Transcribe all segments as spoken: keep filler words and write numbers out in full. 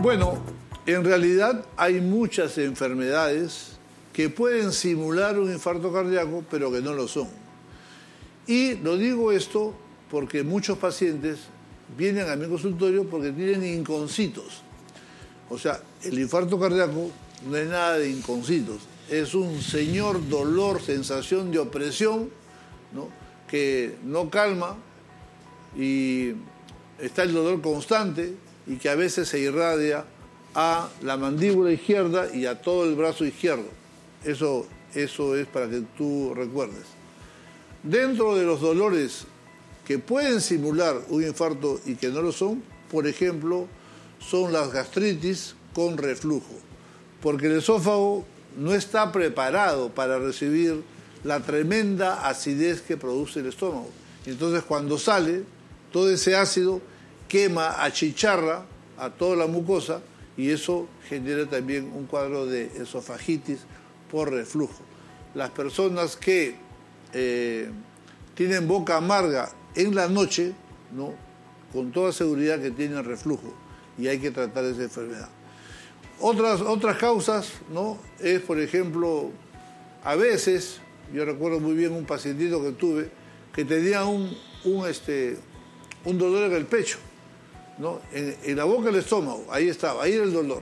Bueno, en realidad hay muchas enfermedades que pueden simular un infarto cardíaco, pero que no lo son. Y lo digo esto porque muchos pacientes vienen a mi consultorio porque tienen inconcitos. O sea, el infarto cardíaco no es nada de inconcitos. Es un señor dolor, sensación de opresión, ¿no?, que no calma y está el dolor constante y que a veces se irradia a la mandíbula izquierda y a todo el brazo izquierdo. Eso, eso es para que tú recuerdes. Dentro de los dolores que pueden simular un infarto y que no lo son, por ejemplo, son las gastritis con reflujo, porque el esófago no está preparado para recibir la tremenda acidez que produce el estómago. Entonces, cuando sale, todo ese ácido quema, achicharra a toda la mucosa y eso genera también un cuadro de esofagitis por reflujo. Las personas que eh, tienen boca amarga en la noche, ¿no?, con toda seguridad que tienen reflujo y hay que tratar esa enfermedad. Otras, otras causas, ¿no?, es, por ejemplo, a veces, yo recuerdo muy bien un pacientito que tuve que tenía un, un, este, un dolor en el pecho, ¿no?, en, en la boca del estómago, ahí estaba, ahí era el dolor.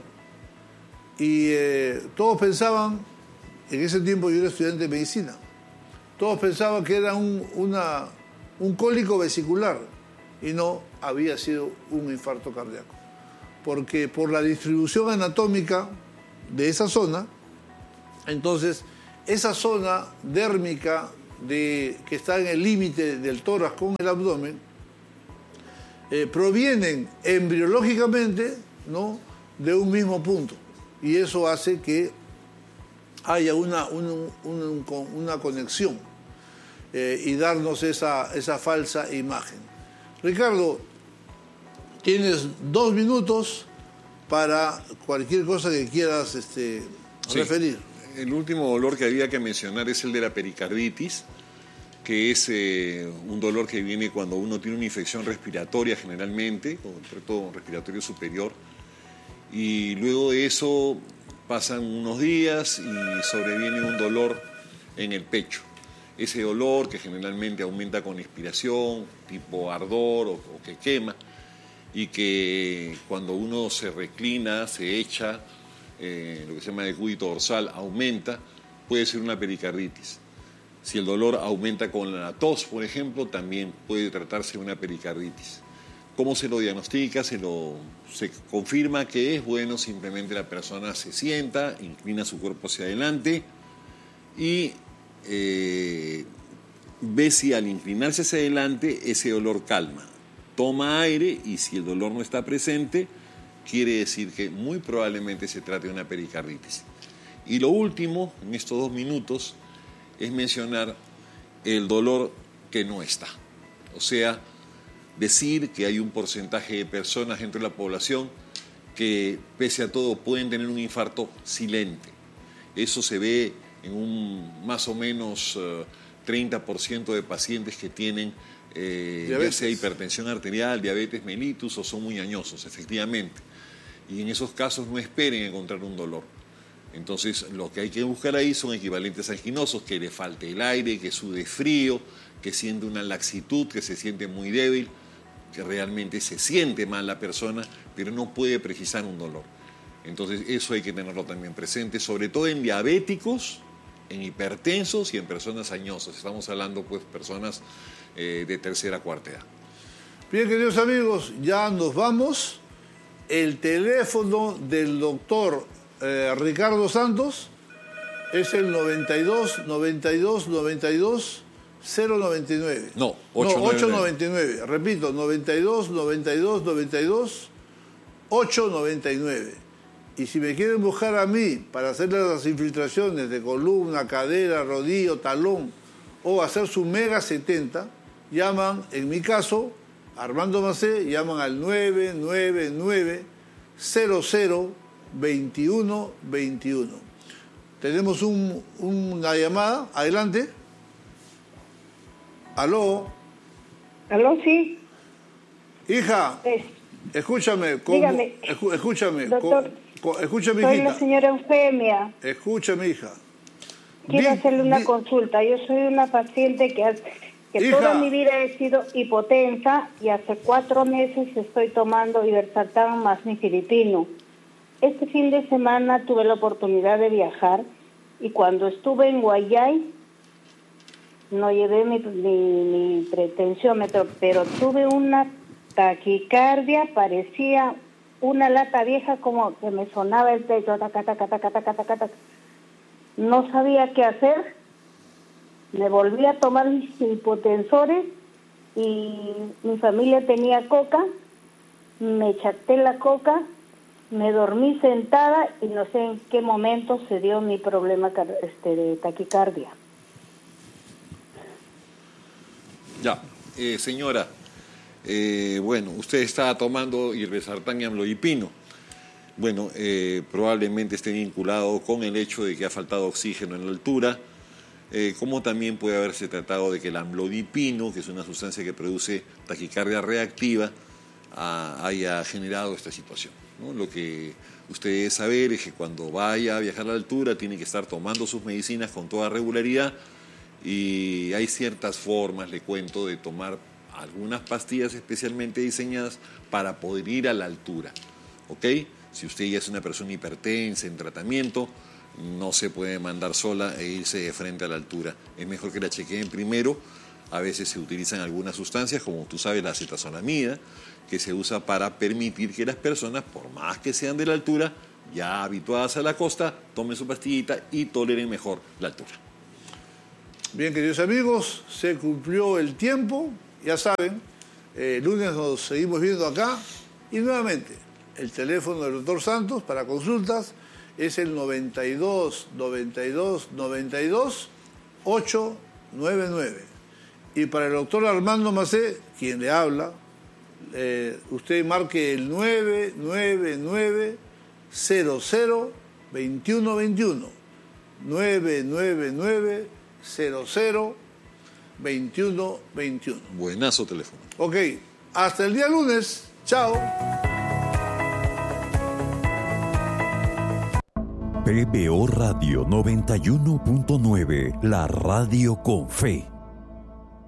Y eh, todos pensaban, en ese tiempo yo era estudiante de medicina, todos pensaban que era un, una, un cólico vesicular y no, había sido un infarto cardíaco. Porque por la distribución anatómica de esa zona, entonces esa zona dérmica de, que está en el límite del tórax con el abdomen, eh, provienen embriológicamente, ¿no?, de un mismo punto. Y eso hace que haya una, un, un, una conexión eh, y darnos esa, esa falsa imagen. Ricardo, tienes dos minutos para cualquier cosa que quieras este, sí. referir. El último dolor que había que mencionar es el de la pericarditis, que es eh, un dolor que viene cuando uno tiene una infección respiratoria generalmente, con trato respiratorio superior, y luego de eso pasan unos días y sobreviene un dolor en el pecho. Ese dolor que generalmente aumenta con inspiración, tipo ardor o, o que quema, y que cuando uno se reclina, se echa, eh, lo que se llama decúbito dorsal, aumenta, puede ser una pericarditis. Si el dolor aumenta con la tos, por ejemplo, también puede tratarse de una pericarditis. ¿Cómo se lo diagnostica? Se, lo, se confirma que es bueno, simplemente la persona se sienta, inclina su cuerpo hacia adelante y eh, ve si al inclinarse hacia adelante ese dolor calma. Toma aire y si el dolor no está presente, quiere decir que muy probablemente se trate de una pericarditis. Y lo último, en estos dos minutos, es mencionar el dolor que no está. O sea, decir que hay un porcentaje de personas dentro de la población que, pese a todo, pueden tener un infarto silente. Eso se ve en un más o menos uh, treinta por ciento de pacientes que tienen eh, ya sea hipertensión arterial, diabetes mellitus o son muy añosos, efectivamente. Y en esos casos no esperen encontrar un dolor. Entonces, lo que hay que buscar ahí son equivalentes anginosos, que le falte el aire, que sude frío, que siente una laxitud, que se siente muy débil, que realmente se siente mal la persona, pero no puede precisar un dolor. Entonces, eso hay que tenerlo también presente, sobre todo en diabéticos, en hipertensos y en personas añosas. Estamos hablando, pues, personas eh, de tercera, cuarta edad. Bien, queridos amigos, ya nos vamos. El teléfono del doctor eh, Ricardo Santos es el noventa y dos, noventa y dos, noventa y dos, cero noventa y nueve. No, ocho noventa y nueve. Repito, noventa y dos, noventa y dos, noventa y dos, ocho noventa y nueve. Y si me quieren buscar a mí para hacer las infiltraciones de columna, cadera, rodillo, talón o hacer su mega setenta, llaman, en mi caso, Armando Macé, llaman al nueve nueve nueve, cero cero, veintiuno veintiuno. Tenemos un, una llamada, adelante. ¿Aló? ¿Aló? Sí. Hija, Es. Escúchame, ¿cómo? Dígame, Escú- escúchame, doctor, co- co- escúchame, soy hijita. la señora Eufemia. Escúchame, hija. Quiero Di- hacerle una di- consulta. Yo soy una paciente que, has- que Hija. toda mi vida he sido hipotensa y hace cuatro meses estoy tomando ibersaltán más nifiripino. Este fin de semana tuve la oportunidad de viajar y cuando estuve en Guayay no llevé mi, mi, mi pretensiómetro, pero tuve una taquicardia, parecía una lata vieja, como que me sonaba el pecho, taca, taca, taca, taca, taca, taca. No sabía qué hacer, me volví a tomar mis hipotensores y mi familia tenía coca, me chaté la coca, me dormí sentada y no sé en qué momento se dio mi problema car- este, de taquicardia. Ya, eh, señora, eh, bueno, usted está tomando irbesartán y amlodipino. Bueno, eh, probablemente esté vinculado con el hecho de que ha faltado oxígeno en la altura, eh, como también puede haberse tratado de que el amlodipino, que es una sustancia que produce taquicardia reactiva, ah, haya generado esta situación, ¿no? Lo que usted debe saber es que cuando vaya a viajar a la altura tiene que estar tomando sus medicinas con toda regularidad y hay ciertas formas, le cuento, de tomar algunas pastillas especialmente diseñadas para poder ir a la altura, ¿ok? Si usted ya es una persona hipertensa en tratamiento, no se puede mandar sola e irse de frente a la altura. Es mejor que la chequeen primero. A veces se utilizan algunas sustancias, como tú sabes, la acetazolamida, que se usa para permitir que las personas, por más que sean de la altura, ya habituadas a la costa, tomen su pastillita y toleren mejor la altura. Bien, queridos amigos, se cumplió el tiempo, ya saben, eh, el lunes nos seguimos viendo acá y nuevamente el teléfono del doctor Santos para consultas es el noventa y dos, noventa y dos, noventa y dos, ochocientos noventa y nueve. Y para el doctor Armando Macé, quien le habla, eh, usted marque el nueve nueve nueve, cero cero, veintiuno veintiuno. nueve nueve nueve, cero cero, veintiuno veintiuno. Buenazo teléfono. Ok, hasta el día lunes. Chao. P B O Radio noventa y uno punto nueve, la radio con fe.